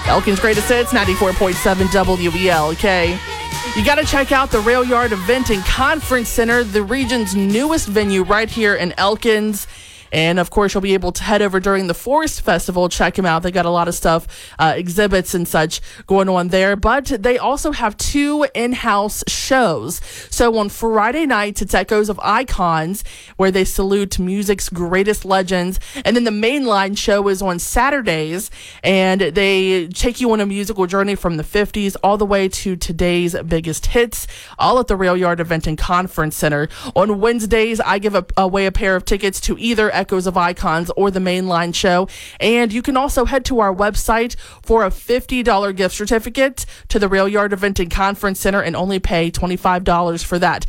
Elkin's Greatest Hits, 94.7 WELK. You got to check out the Rail Yard Event and Conference Center, the region's newest venue right here in Elkins. And, of course, you'll be able to head over during the Forest Festival. Check them out. They got a lot of stuff, exhibits and such going on there. But they also have 2 in-house shows. So on Friday nights, it's Echoes of Icons, where they salute music's greatest legends. And then the mainline show is on Saturdays, and they take you on a musical journey from the 50s all the way to today's biggest hits, all at the Rail Yard Event and Conference Center. On Wednesdays, I give away a pair of tickets to either Echoes of Icons or the mainline show. And you can also head to our website for a $50 gift certificate to the Rail Yard Event and Conference Center and only pay $25 for that.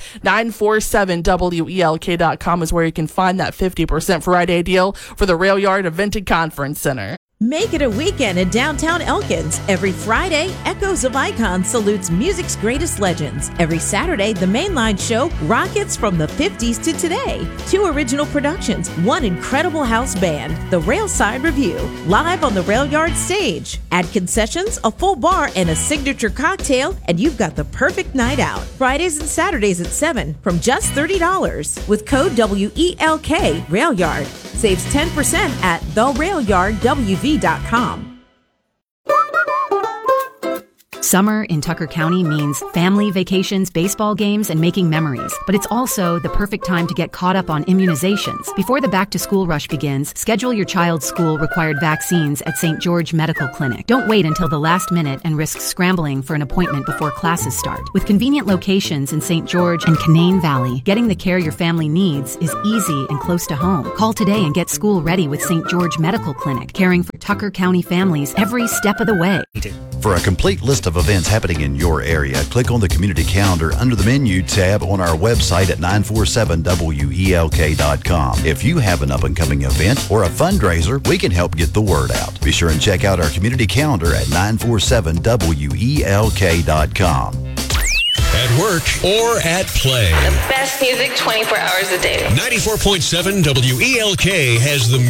947WELK.com is where you can find that 50% Friday deal for the Rail Yard Event and Conference Center. Make it a weekend in downtown Elkins. Every Friday, Echoes of Icons salutes music's greatest legends. Every Saturday, the mainline show rockets from the 50s to today. 2 original productions, 1 incredible house band, the Railside Review, live on the Rail Yard stage. Add concessions, a full bar, and a signature cocktail, and you've got the perfect night out. Fridays and Saturdays at 7 from just $30. With code WELK, Rail Yard. Saves 10% at therailyardwv.com. Summer in Tucker County means family vacations, baseball games, and making memories. But it's also the perfect time to get caught up on immunizations. Before the back-to-school rush begins, schedule your child's school-required vaccines at St. George Medical Clinic. Don't wait until the last minute and risk scrambling for an appointment before classes start. With convenient locations in St. George and Canaan Valley, getting the care your family needs is easy and close to home. Call today and get school ready with St. George Medical Clinic, caring for Tucker County families every step of the way. For a complete list of events happening in your area, click on the community calendar under the menu tab on our website at 947WELK.com. If you have an up-and-coming event or a fundraiser, we can help get the word out. Be sure and check out our community calendar at 947WELK.com. At work or at play. The best music 24 hours a day. 94.7 WELK has the